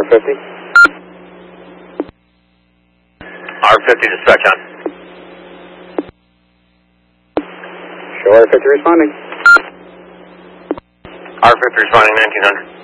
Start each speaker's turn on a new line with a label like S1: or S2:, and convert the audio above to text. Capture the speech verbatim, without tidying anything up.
S1: fifty.
S2: R fifty dispatch on.
S1: Show R fifty responding.
S2: R fifty responding nineteen hundred.